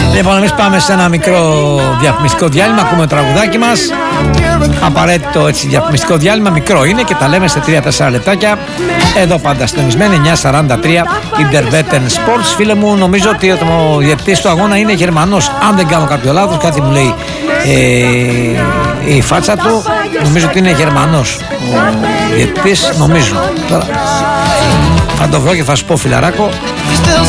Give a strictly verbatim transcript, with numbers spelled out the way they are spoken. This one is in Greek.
Λοιπόν, εμείς πάμε σε ένα μικρό διαφημιστικό διάλειμμα. Ακούμε το τραγουδάκι μας. Απαραίτητο έτσι διαφημιστικό διάλειμμα. Μικρό είναι και τα λέμε σε τρία τέσσερα λεπτάκια. Εδώ πάντα συντονισμένοι, εννιά σαράντα τρία Interwetten Sports. Φίλε μου, νομίζω ότι ο διαιτητής του αγώνα είναι Γερμανός. Αν δεν κάνω κάποιο λάθος, κάτι μου λέει ε, η φάτσα του. Νομίζω ότι είναι Γερμανός ο διαιτητής. Νομίζω. Τώρα θα το βρω και θα σου πω, φιλαράκο.